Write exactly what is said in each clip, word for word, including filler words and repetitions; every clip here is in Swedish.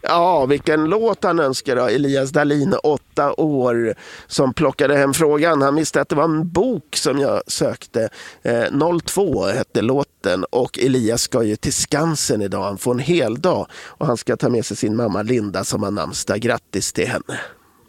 Ja, vilken låt han önskar då. Elias Dahlin, åtta år, som plockade hem frågan. Han visste att det var en bok som jag sökte. Eh, noll två hette låten, och Elias ska ju till Skansen idag. Han får en hel dag och han ska ta med sig sin mamma Linda som har namnsdag. Grattis till henne.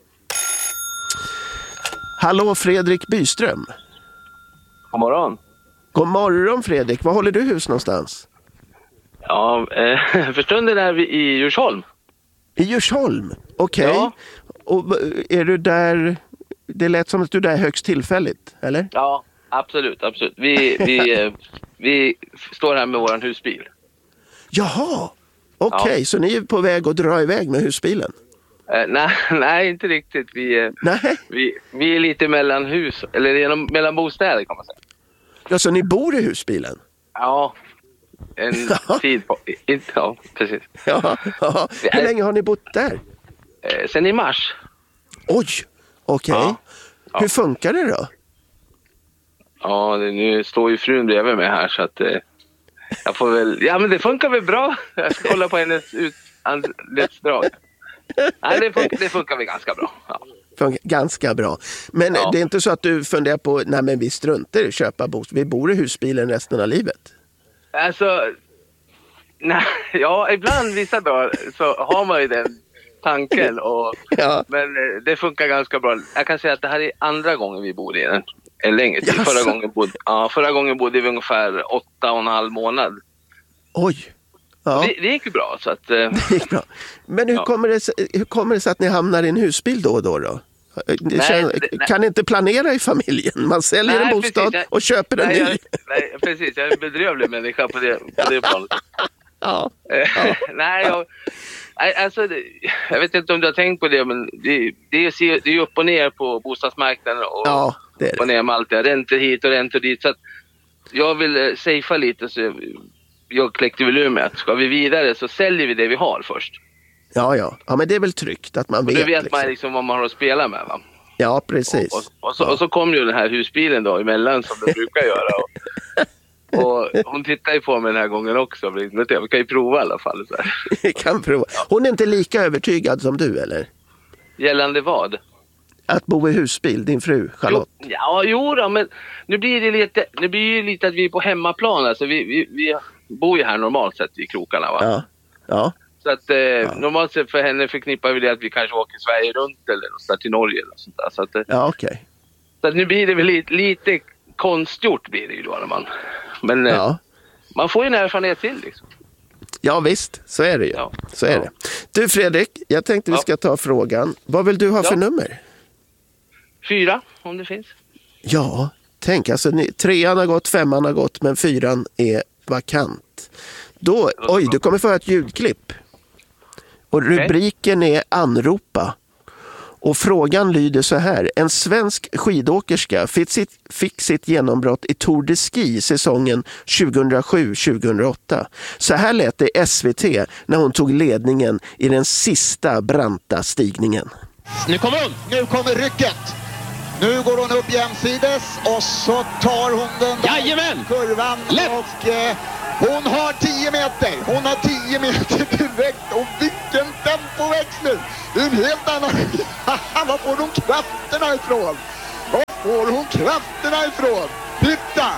Hallå Fredrik Byström. God morgon. God morgon Fredrik. Var håller du hus någonstans? Ja, eh, för stunden är vi i Djursholm. I Djursholm? Okej. Okay. Ja. Och är du där, det lät som att du är där högst tillfälligt, eller? Ja, absolut, absolut. Vi, vi, eh, vi står här med våran husbil. Jaha, okej. Okay. Ja. Så ni är på väg att dra iväg med husbilen? Eh, nej, nej, inte riktigt. Vi, eh, nej. Vi, vi är lite mellan hus, eller genom, mellan bostäder kan man säga. Ja, så ni bor i husbilen? Ja, en ja. tid på... Inte, ja, precis. Ja, ja. Hur länge har ni bott där? Eh, sen i mars. Oj, okej. Okay. Ja. Ja. Hur funkar det då? Ja, det, nu står ju frun bredvid mig här så att... Eh, jag får väl... Ja, men det funkar väl bra. Jag ska kolla på hennes utandetsdrag. Nej, det funkar, det funkar väl ganska bra. Ja. Funkar ganska bra. Men ja. Det är inte så att du funderar på, nej men vi struntar i köpa bostad. Vi bor i husbilen resten av livet. Alltså, nej, ja, ibland vissa dagar så har man ju den tanken. Och, ja. Men det funkar ganska bra. Jag kan säga att det här är andra gången vi bor i den. En längre tid. Förra gången, bodde, ja, förra gången bodde vi ungefär åtta och en halv månad. Oj. Ja. Det, det gick ju bra. Så att, det gick bra. Men hur, ja. kommer det, hur kommer det sig att ni hamnar i en husbil då och då? då? Nej, känner, det, kan inte planera i familjen? Man säljer nej, en bostad precis, och köper en nej, ny. Jag, nej, precis. Jag är en bedrövlig människa på det, på det planet. Ja. ja. nej, jag, alltså, det, jag vet inte om du har tänkt på det, men det, det, är, det är upp och ner på bostadsmarknaden och, ja, det är det. Och ner med allt det. Räntor hit och räntor dit. Så att jag vill eh, safea lite, så jag, jag kläckte väl ur med att ska vi vidare så säljer vi det vi har först. Ja, ja. Ja, men det är väl tryggt att man vet. Och då vet liksom. man liksom vad man har att spela med, va? Ja, precis. Och, och, och, så, ja. och så kom ju den här husbilen då emellan som den brukar göra. Och, och hon tittar ju på mig den här gången också. Vi kan ju prova i alla fall. Vi kan prova. Hon är inte lika övertygad som du, eller? Gällande vad? Att bo i husbil, din fru, Charlotte. Jo, ja, jo då, men nu blir det lite, nu blir det lite att vi är på hemmaplan. Alltså vi, vi, vi bor ju här normalt sett i krokarna, va? Ja, ja. Så att eh, ja. normalt sett för henne förknippar vi det att vi kanske åker Sverige runt eller någonstans till Norge eller sånt där. Så att, ja, okej. Okay. Så att nu blir det väl lite, lite konstgjort blir det ju då, man. Men eh, ja. man får ju en erfarenhet till liksom. Ja visst, så är det ju. Ja. Så är ja. det. Du Fredrik, jag tänkte vi ska ta frågan. Vad vill du ha ja. för nummer? Fyra, om det finns. Ja, tänk alltså, ni, trean har gått, femman har gått, men fyran är vakant. Då, oj, du kommer få ett ljudklipp. Och rubriken är Anropa. Och frågan lyder så här. En svensk skidåkerska fick sitt, fick sitt genombrott i Tour de Ski säsongen tjugohundrasju tjugohundraåtta. Så här lät det i S V T när hon tog ledningen i den sista branta stigningen. Nu kommer hon! Nu kommer rycket! Nu går hon upp jämsides och så tar hon den där Jajamän. kurvan. Lätt. Och eh, hon har tio meter. Hon har tio meter direkt. Och vilken tempoväxling! Det är en helt annan... Var får hon krafterna ifrån? Var får hon krafterna ifrån? Titta!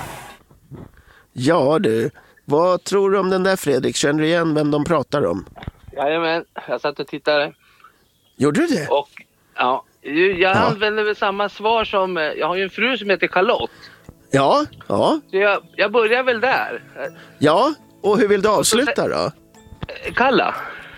Ja du, vad tror du om den där Fredrik? Känner du igen vem de pratar om? Jajamän, jag satt och tittade. Gjorde du det? Och ja, jag ja. använder väl samma svar som... Jag har ju en fru som heter Charlotte. Ja, ja. Så jag, jag börjar väl där. Ja, och hur vill du avsluta då? Kalla.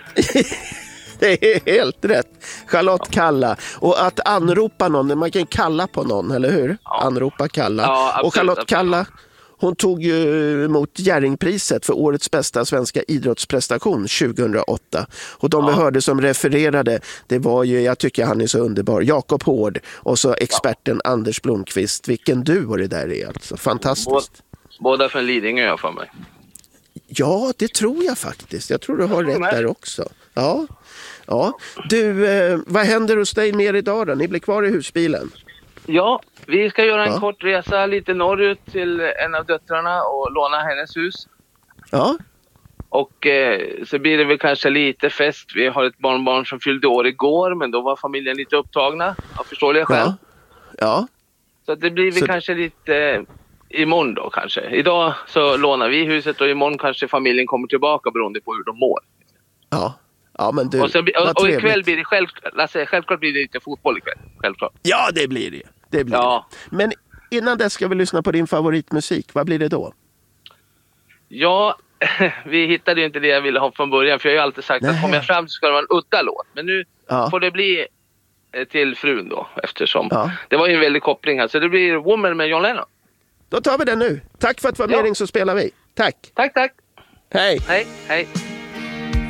Det är helt rätt. Charlotte ja. Kalla. Och att anropa någon, man kan kalla på någon, eller hur? Ja. Anropa Kalla. Ja, absolut, och Charlotte absolut. Kalla, hon tog ju emot Jerringpriset för årets bästa svenska idrottsprestation tjugohundraåtta. Och de ja. vi hörde som refererade, det var ju, jag tycker han är så underbar, Jakob Hård och så experten ja. Anders Blomqvist. Vilken duo det där är alltså. Fantastiskt. Båda från Lidingö jag för mig. Ja, det tror jag faktiskt. Jag tror du har rätt där också. Ja, ja. Du, eh, vad händer hos dig mer idag då? Ni blir kvar i husbilen. Ja, vi ska göra en ja. kort resa lite norrut till en av döttrarna och låna hennes hus. Ja. Och eh, så blir det väl kanske lite fest. Vi har ett barnbarn som fyllde år igår, men då var familjen lite upptagna. Jag förstår det själv. Ja. ja. Så det blir väl så... kanske lite eh, imorgon då kanske. Idag så lånar vi huset och imorgon kanske familjen kommer tillbaka beroende på hur de mår. Ja. Ja, men du, och, så, och, och ikväll blir det själv, Lasse, självklart blir det lite fotboll ikväll. Självklart. Ja, det blir det. det, blir ja. det. Men innan dess ska vi lyssna på din favoritmusik. Vad blir det då? Ja, vi hittade ju inte det jag ville ha från början. För jag har ju alltid sagt Nej. att kommer jag fram så ska det vara en udda låt. Men nu ja. får det bli till frun då. Eftersom ja. det var ju en väldig koppling här. Så det blir Woman med John Lennon. Då tar vi den nu. Tack för att du var med ja. Så spelar vi. Tack. Tack, tack. Hej. Hej, hej.